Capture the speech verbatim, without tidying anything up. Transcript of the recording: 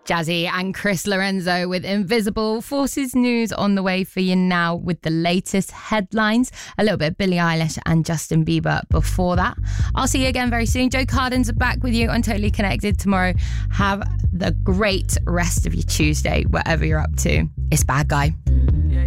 Jazzy and Chris Lorenzo with Invisible. Forces news on the way for you now with the latest headlines. A little bit of Billie Eilish and Justin Bieber before that. I'll see you again very soon. Joe Carden's back with you on Totally Connected tomorrow. Have the great rest of your Tuesday, whatever you're up to. It's Bad Guy.